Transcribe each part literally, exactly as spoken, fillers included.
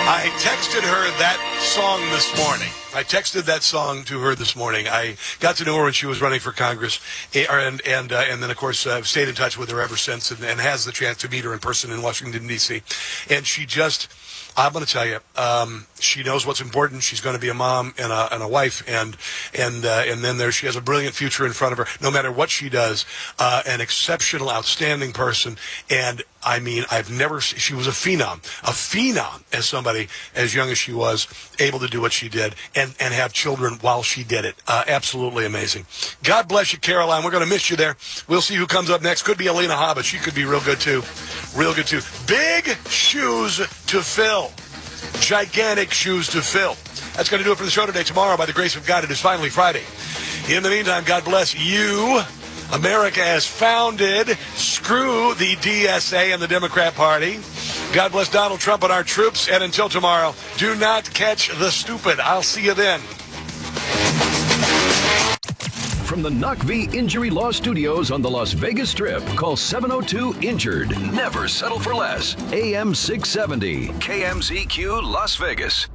I texted her that song this morning. I texted that song to her this morning. I got to know her when she was running for Congress, and and uh, and then of course uh, stayed in touch with her ever since, and, and has the chance to meet her in person in Washington D C. And she just, I'm going to tell you, um, she knows what's important. She's going to be a mom and a, and a wife, and and uh, and then there she has a brilliant future in front of her. No matter what she does, uh, an exceptional, outstanding person. And I mean, I've never. She was a phenom, a phenom as somebody as young as she was, able to do what she did and and have children while she did it. Uh, absolutely amazing. God bless you, Caroline. We're going to miss you there. We'll see who comes up next. Could be Alina Hobbit. She could be real good too, real good too. Big shoes to fill. Gigantic shoes to fill. That's going to do it for the show today. Tomorrow, by the grace of God, it is finally Friday. In the meantime, God bless you. America has founded. Screw the D S A and the Democrat Party. God bless Donald Trump and our troops. And until tomorrow, do not catch the stupid. I'll see you then. From the N U C V Injury Law Studios on the Las Vegas Strip, call seven oh two injured. Never settle for less. A M six seventy, K M Z Q Las Vegas.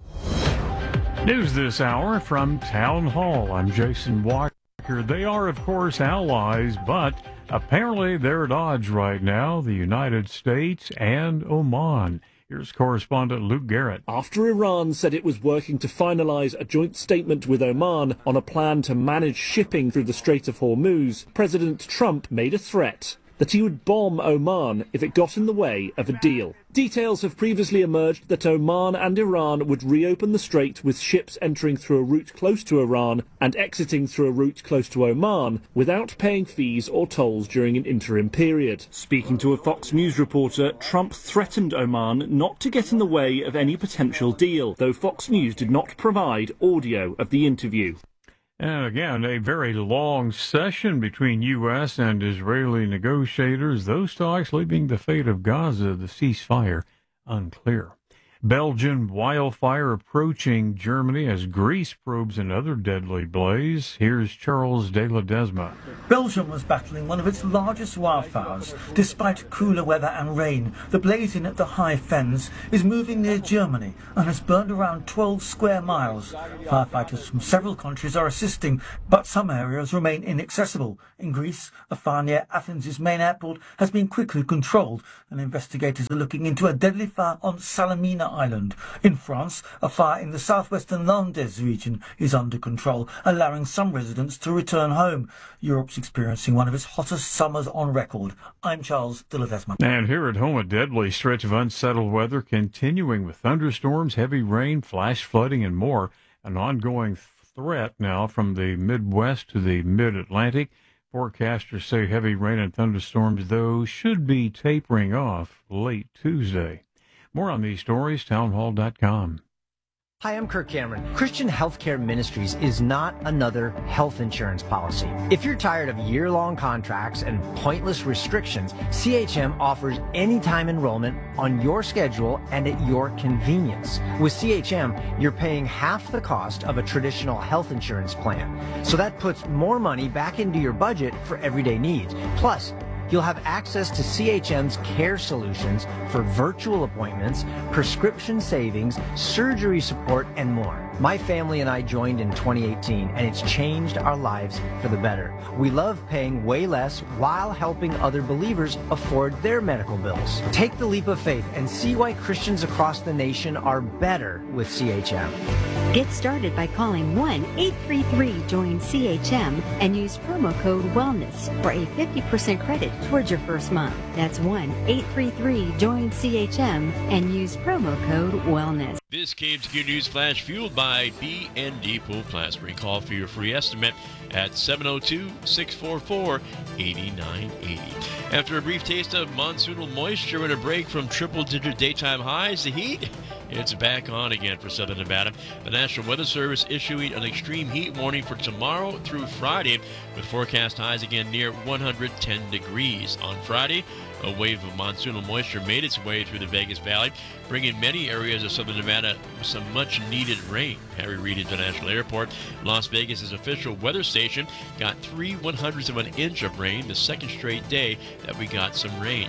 News this hour from Town Hall. I'm Jason Walker. They are, of course, allies, but apparently they're at odds right now, the United States and Oman. Here's correspondent Luke Garrett. After Iran said it was working to finalize a joint statement with Oman on a plan to manage shipping through the Strait of Hormuz, President Trump made a threat that he would bomb Oman if it got in the way of a deal. Details have previously emerged that Oman and Iran would reopen the strait with ships entering through a route close to Iran and exiting through a route close to Oman without paying fees or tolls during an interim period. Speaking to a Fox News reporter, Trump threatened Oman not to get in the way of any potential deal, though Fox News did not provide audio of the interview. And again, a very long session between U S and Israeli negotiators, those talks leaving the fate of Gaza, the ceasefire, unclear. Belgian wildfire approaching Germany as Greece probes another deadly blaze. Here's Charles de Ledesma. Belgium was battling one of its largest wildfires. Despite cooler weather and rain, the blazing at the High Fens is moving near Germany and has burned around twelve square miles. Firefighters from several countries are assisting, but some areas remain inaccessible. In Greece, a fire near Athens' main airport has been quickly controlled, and investigators are looking into a deadly fire on Salamina Island. In France, a fire in the southwestern Landes region is under control, allowing some residents to return home. Europe's experiencing one of its hottest summers on record. I'm Charles de Ledesma. And here at home, a deadly stretch of unsettled weather continuing with thunderstorms, heavy rain, flash flooding, and more. An ongoing threat now from the Midwest to the Mid-Atlantic. Forecasters say heavy rain and thunderstorms, though, should be tapering off late Tuesday. More on these stories, townhall dot com. Hi, I'm Kirk Cameron. Christian Healthcare Ministries is not another health insurance policy. If you're tired of year-long contracts and pointless restrictions, C H M offers anytime enrollment on your schedule and at your convenience. With C H M, you're paying half the cost of a traditional health insurance plan. So that puts more money back into your budget for everyday needs. Plus, you'll have access to C H M's care solutions for virtual appointments, prescription savings, surgery support, and more. My family and I joined in twenty eighteen, and it's changed our lives for the better. We love paying way less while helping other believers afford their medical bills. Take the leap of faith and see why Christians across the nation are better with C H M. Get started by calling one eight three three join C H M and use promo code WELLNESS for a fifty percent credit towards your first month. That's one eight three three join C H M and use promo code WELLNESS. This K M Z Q News Flash fueled by B and D Pool Plastering. Call for your free estimate at seven oh two, six four four, eight nine eight oh. After a brief taste of monsoonal moisture and a break from triple-digit daytime highs, the heat, it's back on again for southern Nevada. The National Weather Service issuing an extreme heat warning for tomorrow through Friday, with forecast highs again near one hundred ten degrees. On Friday, a wave of monsoonal moisture made its way through the Vegas Valley, bringing many areas of southern Nevada some much-needed rain. Harry Reid International Airport, Las Vegas's official weather station, got three one-hundredths of an inch of rain, the second straight day that we got some rain.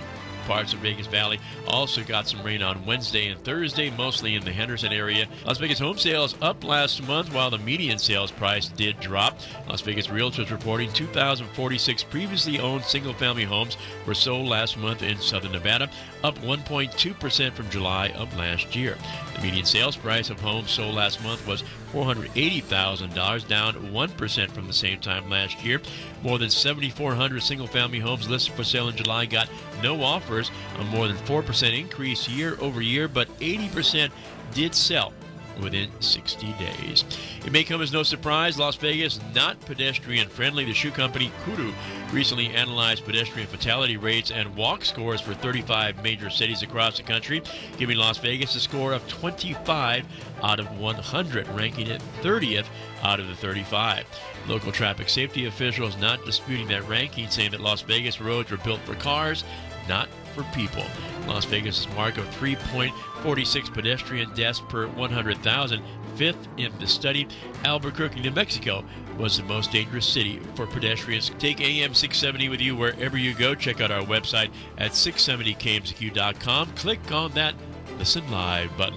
parts of Vegas Valley. Also got some rain on Wednesday and Thursday, mostly in the Henderson area. Las Vegas home sales up last month, while the median sales price did drop. Las Vegas Realtors reporting two thousand forty-six previously owned single-family homes were sold last month in southern Nevada, up one point two percent from July of last year. The median sales price of homes sold last month was four hundred eighty thousand dollars, down one percent from the same time last year. More than seven thousand four hundred single-family homes listed for sale in July got no offers, a more than four percent increase year over year, but eighty percent did sell within sixty days. It may come as no surprise, Las Vegas not pedestrian friendly. The shoe company Kudu recently analyzed pedestrian fatality rates and walk scores for thirty-five major cities across the country, giving Las Vegas a score of twenty-five out of one hundred, ranking it thirtieth out of the thirty-five. Local traffic safety officials not disputing that ranking, saying that Las Vegas roads were built for cars, not for people. Las Vegas' mark of three point four six pedestrian deaths per one hundred thousand, fifth in the study. Albuquerque, New Mexico was the most dangerous city for pedestrians. Take A M six seventy with you wherever you go. Check out our website at six seventy K M Z Q dot com. Click on that Listen Live button.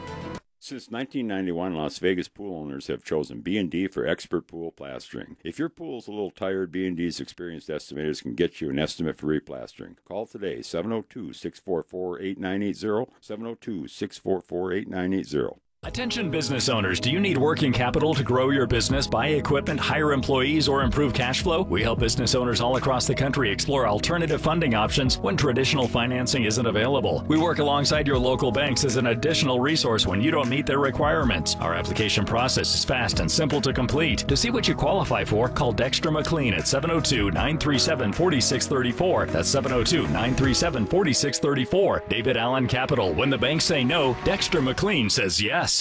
Since nineteen ninety-one, Las Vegas pool owners have chosen B and D for expert pool plastering. If your pool's a little tired, B and D's experienced estimators can get you an estimate for replastering. Call today, seven oh two, six four four, eight nine eight zero, seven oh two, six four four, eight nine eight zero. Attention business owners, do you need working capital to grow your business, buy equipment, hire employees, or improve cash flow? We help business owners all across the country explore alternative funding options when traditional financing isn't available. We work alongside your local banks as an additional resource when you don't meet their requirements. Our application process is fast and simple to complete. To see what you qualify for, call Dexter McLean at seven oh two, nine three seven, four six three four. That's seven oh two, nine three seven, four six three four. David Allen Capital. When the banks say no, Dexter McLean says yes.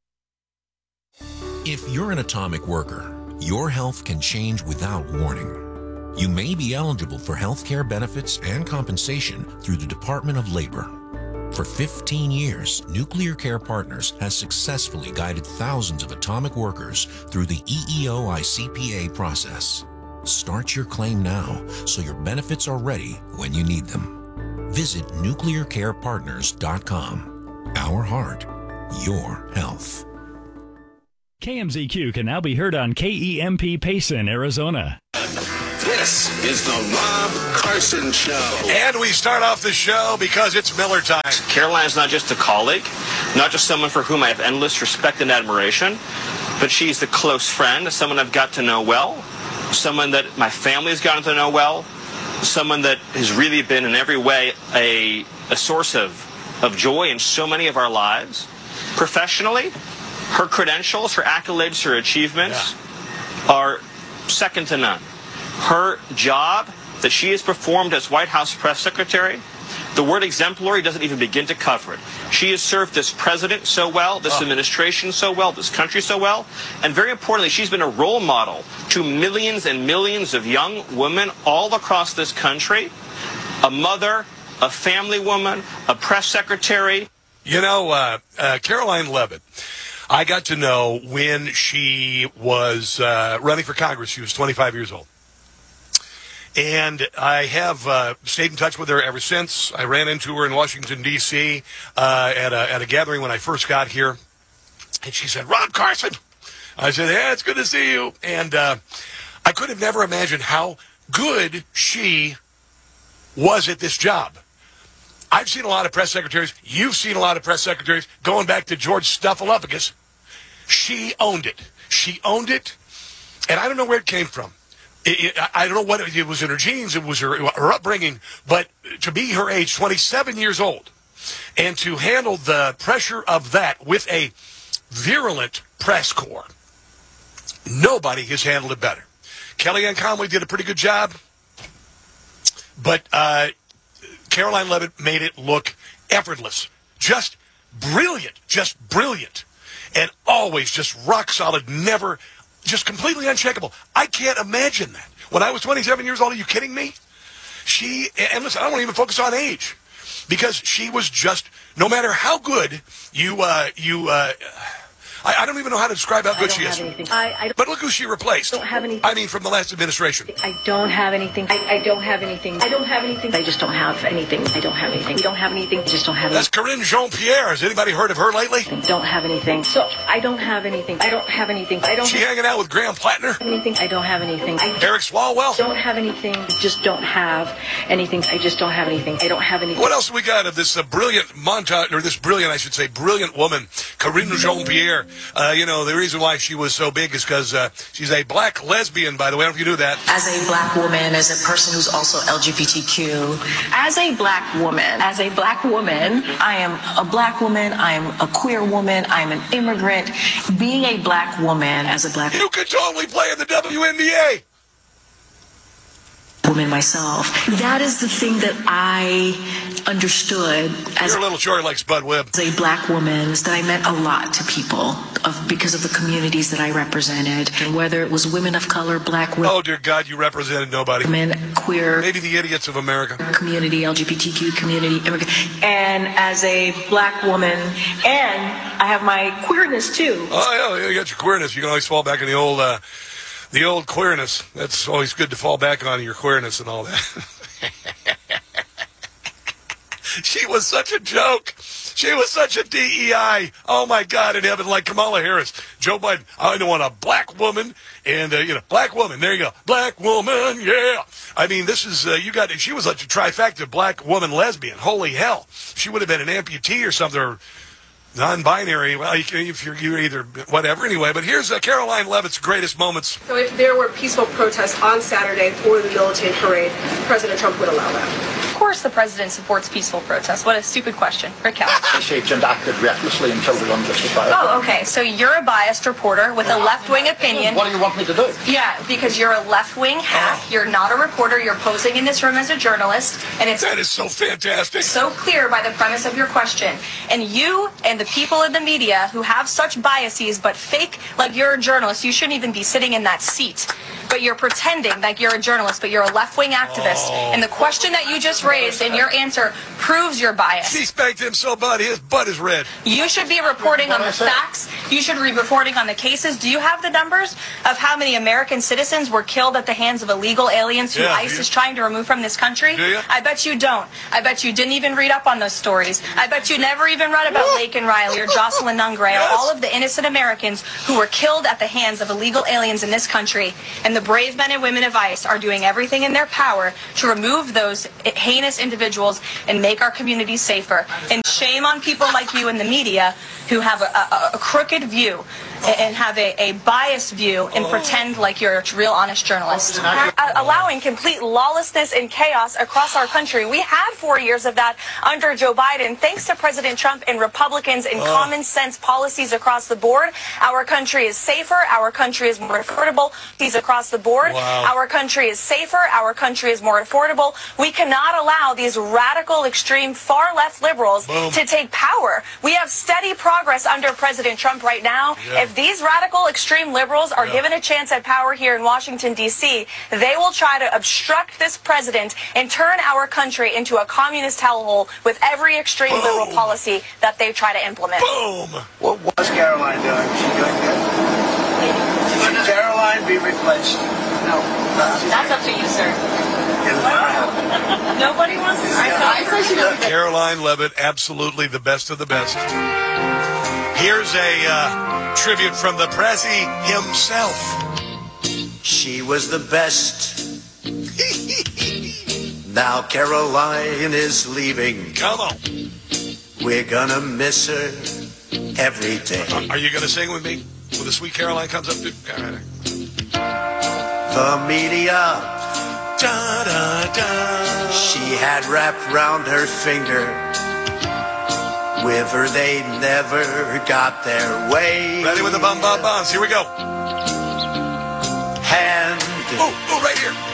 If you're an atomic worker, your health can change without warning. You may be eligible for health care benefits and compensation through the Department of Labor. For fifteen years, Nuclear Care Partners has successfully guided thousands of atomic workers through the E E O I C P A process. Start your claim now so your benefits are ready when you need them. Visit nuclear care partners dot com. Our heart, your health. K M Z Q can now be heard on K E M P Payson, Arizona. This is the Rob Carson Show. And we start off the show because it's Miller time. Caroline's not just a colleague, not just someone for whom I have endless respect and admiration, but she's the close friend, someone I've got to know well, someone that my family has gotten to know well, someone that has really been in every way a, a source of, of joy in so many of our lives. Professionally, her credentials, her accolades, her achievements yeah. are second to none. Her job that she has performed as White House press secretary, the word exemplary doesn't even begin to cover it. She has served this president so well, this oh. administration so well, this country so well, and very importantly, she's been a role model to millions and millions of young women all across this country, a mother, a family woman, a press secretary. You know, uh, uh, Caroline Leavitt, I got to know when she was uh, running for Congress. She was twenty-five years old. And I have uh, stayed in touch with her ever since. I ran into her in Washington, D C uh, at, a, at a gathering when I first got here. And she said, Rob Carson. I said, yeah, it's good to see you. And uh, I could have never imagined how good she was at this job. I've seen a lot of press secretaries. You've seen a lot of press secretaries going back to George Stephanopoulos. She owned it. She owned it, and I don't know where it came from. It, it, I don't know what it, it was in her genes. It was her, her upbringing. But to be her age, twenty-seven years old, and to handle the pressure of that with a virulent press corps, nobody has handled it better. Kellyanne Conway did a pretty good job, but uh, Caroline Leavitt made it look effortless. Just brilliant. Just brilliant. And always just rock solid, never, just completely uncheckable. I can't imagine that. When I was twenty-seven years old, are you kidding me? She, and listen, I don't want to even focus on age, because she was just, no matter how good you, uh, you, uh, I, I don't even know how to describe how I good don't she have is. anything. I, I don't, But look who she replaced. don't have anything. I mean, from the last administration. I don't have anything. I, I don't have anything. I don't have anything. I just don't have anything. I don't have anything. We don't have anything. I just don't have That's anything. Karine Jean-Pierre. Has anybody heard of her lately? I don't have anything. So I don't have anything. I don't have anything. I don't She have hanging out with Graham Plattner? anything. I don't have anything. I Eric Swalwell? don't have anything. I just don't have anything. I just don't have anything. I don't have anything. What else we got of this uh, brilliant montage, or this brilliant, I should say, brilliant woman, Karine Jean-Pierre? Uh, you know, the reason why she was so big is because uh, she's a black lesbian, by the way. I don't know if you knew that. As a black woman, as a person who's also L G B T Q, as a black woman, as a black woman, I am a black woman, I am a queer woman, I am an immigrant. Being a black woman, as a black You could totally play in the W N B A. woman myself, that is the thing that I understood as You're a little short like Spud Webb. As a black woman, is that I meant a lot to people of, because of the communities that I represented, and whether it was women of color, black women, Oh, dear God, you represented nobody. women, queer Maybe the idiots of America. community, L G B T Q community, immigrant, and as a black woman, and I have my queerness too. Oh, yeah, you got your queerness. You can always fall back on the old, uh, the old queerness. That's always good to fall back on, your queerness and all that. She was such a joke. She was such a D E I. Oh, my God, in heaven, like Kamala Harris. Joe Biden, I don't want a black woman, and, uh, you know, black woman. There you go. Black woman, yeah. I mean, this is, uh, you got, she was like a trifecta black woman lesbian. Holy hell. She would have been an amputee or something, or non-binary. Well, you can, if you're, you're either whatever. Anyway, but here's uh, Caroline Leavitt's greatest moments. So if there were peaceful protests on Saturday for the militant parade, President Trump would allow that? Of course the president supports peaceful protests. What a stupid question. Rick Kelly. This agent acted recklessly and totally unjustified. Oh, okay. So you're a biased reporter with a left-wing opinion. What do you want me to do? Yeah, because you're a left-wing hack. You're not a reporter. You're posing in this room as a journalist. And it's That is so fantastic. so clear by the premise of your question. And you and the people in the media who have such biases but fake like you're a journalist, you shouldn't even be sitting in that seat. But you're pretending like you're a journalist, but you're a left-wing activist. Oh. And the question that you just raised in your answer proves your bias. She spanked him so bad his butt is red. You should be reporting on the facts. You should be reporting on the cases. Do you have the numbers of how many American citizens were killed at the hands of illegal aliens who Yeah, ICE do you? is trying to remove from this country? Do you? I bet you don't. I bet you didn't even read up on those stories. I bet you never even read about Laken Riley or Jocelyn Nungray Yes. or all of the innocent Americans who were killed at the hands of illegal aliens in this country. And the brave men and women of ICE are doing everything in their power to remove those heinous individuals and make our communities safer. And shame on people like you in the media who have a, a, a crooked view and have a, a biased view and pretend like you're a real honest journalist. Uh, allowing complete lawlessness and chaos across our country. We had four years of that under Joe Biden. Thanks to President Trump and Republicans and common sense policies across the board, our country is safer, our country is more affordable. These across the board, Wow. our country is safer, our country is more affordable. We cannot allow these radical, extreme, far-left liberals Boom. to take power. We have steady progress under President Trump right now. Yeah. If these radical, extreme liberals are Yeah. given a chance at power here in Washington, D C, they will try to obstruct this president and turn our country into a communist hellhole with every extreme Boom. liberal policy that they try to implement. Boom. What was Caroline doing? She doing good? Should Caroline be replaced? No. That's up to you, sir. It'll never happen. Nobody wants to. I thought she was. Caroline Leavitt, absolutely the best of the best. Here's a uh, tribute from the Prezi himself. She was the best. Now Caroline is leaving. Come on. We're gonna miss her every day. Are you going to sing with me when the sweet Caroline comes up? To, all right. The media, Da, da, da. she had wrapped round her finger. With her they never got their way. Ready with the bum bum bums. Here we go. Hand Oh, oh, right here.